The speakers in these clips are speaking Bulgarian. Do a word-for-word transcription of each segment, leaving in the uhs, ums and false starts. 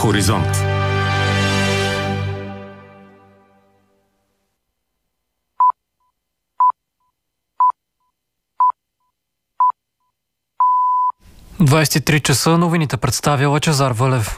Хоризонт. двадесет и три часа, новините представя Лъчезар Вълев.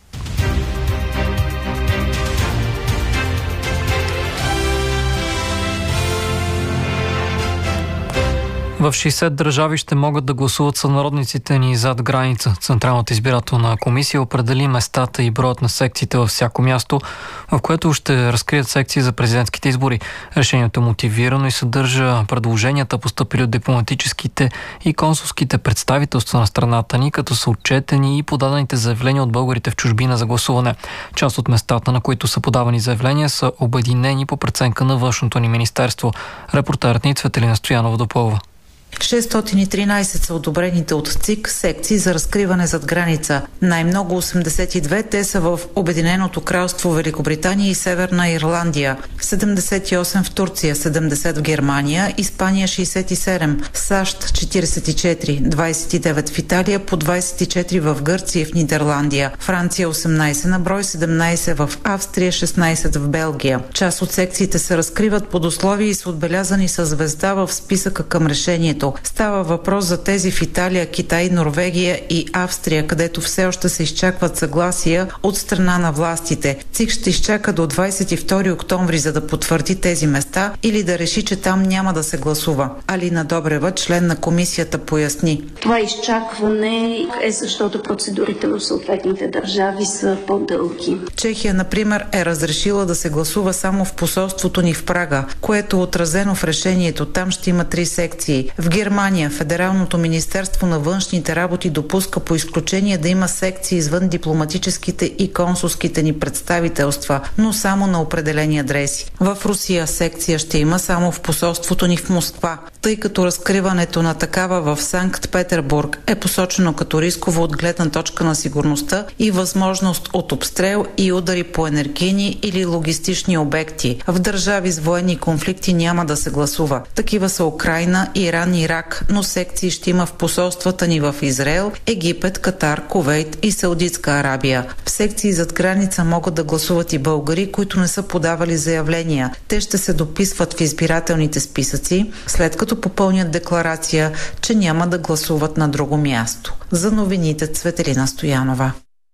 В шейсет държави ще могат да гласуват сънародниците ни зад граница. Централната избирателна комисия определи местата и броят на секциите във всяко място, в което ще разкрият секции за президентските избори. Решението е мотивирано и съдържа предложенията, постъпили от дипломатическите и консулските представителства на страната ни, като са отчетени и подадените заявления от българите в чужбина за гласуване. Част от местата, на които са подавани заявления, са обединени по преценка на външното ни министерство. Репортерът ни Цветелина Стоянова допълва. шестстотин и тринадесет са одобрените от ЦИК секции за разкриване зад граница. Най-много осемдесет и две те са в Обединеното кралство Великобритания и Северна Ирландия, седемдесет и осем в Турция, седемдесет в Германия, Испания шейсет и седем, САЩ четиридесет и четири, двадесет и девет в Италия, по двадесет и четири в Гърция и в Нидерландия, Франция осемнадесет на брой, седемнадесет в Австрия, шестнадесет в Белгия. Част от секциите се разкриват под условия и са отбелязани със звезда в списъка към решението. Става въпрос за тези в Италия, Китай, Норвегия и Австрия, където все още се изчакват съгласия от страна на властите. ЦИК ще изчака до двадесет и втори октомври, за да потвърди тези места или да реши, че там няма да се гласува. Алина Добрева, член на комисията, поясни. Това изчакване е защото процедурите в съответните държави са по-дълги. Чехия, например, е разрешила да се гласува само в посолството ни в Прага, което е отразено в решението. Там ще има три секции. В Германия Федералното министерство на външните работи допуска по изключение да има секции извън дипломатическите и консулските ни представителства, но само на определени адреси. В Русия секция ще има само в посолството ни в Москва, тъй като разкриването на такава в Санкт-Петербург е посочено като рисково от гледна точка на сигурността и възможност от обстрел и удари по енергийни или логистични обекти. В държави с военни конфликти няма да се гласува. Такива са Украйна, Иран, Ирак, но секции ще има в посолствата ни в Израел, Египет, Катар, Кувейт и Саудитска Арабия. В секции зад граница могат да гласуват и българи, които не са подавали заявления. Те ще се дописват в избирателните списъци, след като попълнят декларация, че няма да гласуват на друго място. За новините Цветелина Стоянова.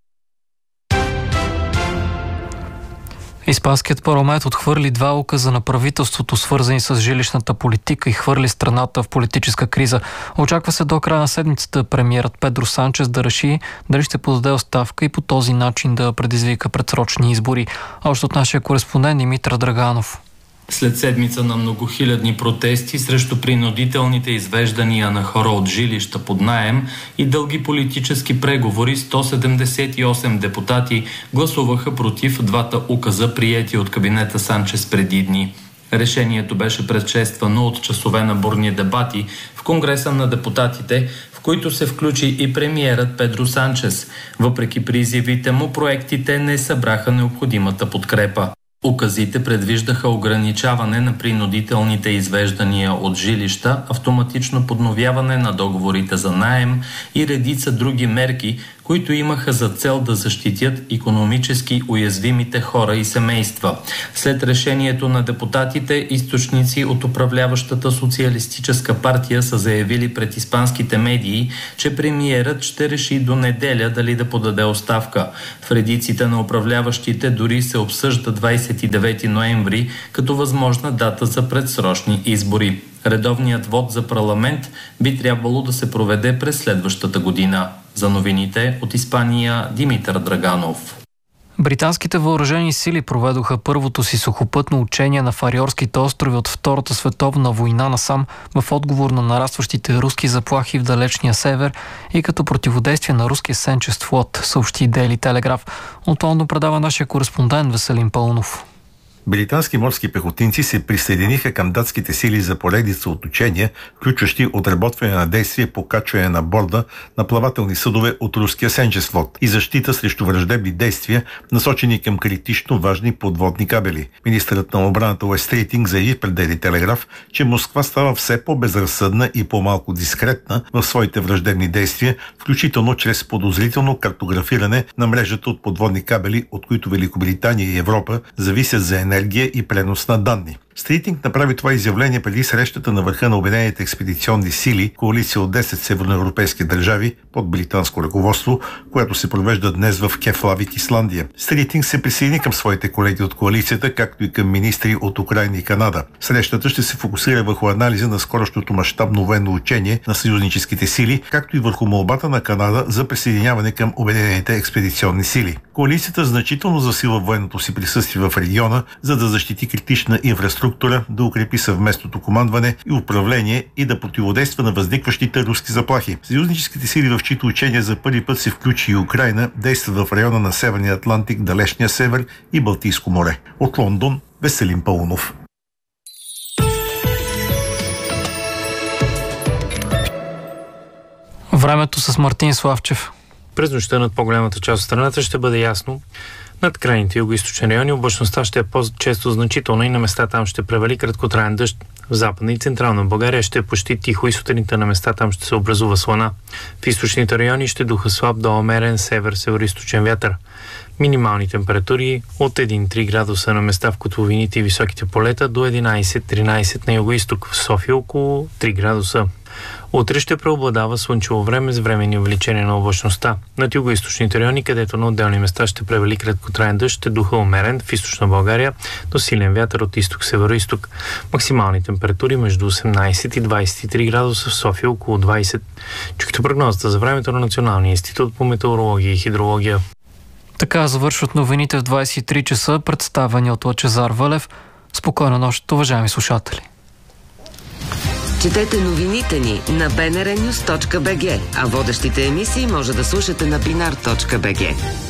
Испанският парламент отхвърли два указа на правителството, свързани с жилищната политика, и хвърли страната в политическа криза. Очаква се до края на седмицата премиерът Педро Санчес да реши дали ще подаде оставка и по този начин да предизвика предсрочни избори. Още от нашия кореспондент Димитър Драганов. След седмица на многохилядни протести срещу принудителните извеждания на хора от жилища под наем и дълги политически преговори, сто седемдесет и осем депутати гласуваха против двата указа, приети от кабинета Санчес преди дни. Решението беше предшествано от часове на бурни дебати в Конгреса на депутатите, в които се включи и премиерът Педро Санчес. Въпреки призивите му, проектите не събраха необходимата подкрепа. Указите предвиждаха ограничаване на принудителните извеждания от жилища, автоматично подновяване на договорите за наем и редица други мерки, които имаха за цел да защитят икономически уязвимите хора и семейства. След решението на депутатите, източници от управляващата социалистическа партия са заявили пред испанските медии, че премиерът ще реши до неделя дали да подаде оставка. В редиците на управляващите дори се обсъжда двадесет и девети ноември като възможна дата за предсрочни избори. Редовният вод за парламент би трябвало да се проведе през следващата година. За новините от Испания, Димитър Драганов. Британските въоръжени сили проведоха първото си сухопътно учение на Фариорските острови от Втората световна война насам, в отговор на нарастващите руски заплахи в далечния север и като противодействие на руския сенчест флот, съобщи Дейли Телеграф. От Лондон предава нашия кореспондент Веселин Пълнов. Британски морски пехотинци се присъединиха към датските сили за поредица от учения, включващи отработване на действие по качване на борда на плавателни съдове от руския Сенджес флот и защита срещу враждебни действия, насочени към критично важни подводни кабели. Министърът на отбраната Уест Рейтинг заяви пред Дейли Телеграф, че Москва става все по-безразсъдна и по-малко дискретна в своите враждебни действия, включително чрез подозрително картографиране на мрежата от подводни кабели, от които Великобритания и Европа зависят за енергия и пренос на данни. Стритинг направи това изявление преди срещата на върха на Обединените експедиционни сили, коалиция от десет северноевропейски държави под британско ръководство, която се провежда днес в Кефлавик, Исландия. Стритинг се присъедини към своите колеги от коалицията, както и към министри от Украина и Канада. Срещата ще се фокусира върху анализа на скорошното мащабно военно учение на съюзническите сили, както и върху молбата на Канада за присъединяване към Обединените експедиционни сили. Коалицията значително засилва военното си присъствие в региона, за да защити критична инфраструктура, да укрепи съвместното командване и управление и да противодейства на възникващите руски заплахи. Съюзническите сили, в чието учения за първи път се включи и Украина, действат в района на Северния Атлантик, Далечния север и Балтийско море. От Лондон, Веселин Паунов. Времето с Мартин Славчев. През нощта над по-голямата част от страната ще бъде ясно. Над крайните югоизточни райони облачността ще е по-често значителна и на места там ще превали краткотраен дъжд. В Западна и Централна България ще е почти тихо и сутринта на места там ще се образува слана. В източните райони ще духа слаб до умерен север-североизточен вятър. Минимални температури от един до три градуса на места в котловините и високите полета до единайсет до тринайсет на югоизток. В София около три градуса. Утре ще преобладава слънчево време с временни увеличения на облачността. Над югоизточните райони, където на отделни места ще превали краткотраен дъжд, ще духа умерен в източна България до силен вятър от изток-североизток. Максимални температури между осемнайсет и двайсет и три градуса, в София около двайсет. Чухте прогнозата за времето на Националния институт по метеорология и хидрология. Така завършват новините в двайсет и три часа, представени от Лъчезар Вълев. Спокойна нощ, уважаеми слушатели. Четете новините ни на би ен ар нюз точка би джи, а водещите емисии може да слушате на бинар точка би джи.